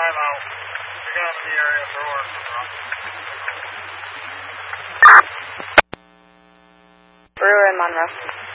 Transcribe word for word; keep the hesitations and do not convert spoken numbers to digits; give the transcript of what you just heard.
five out. We got him in the area for work. Brewer and Monroe.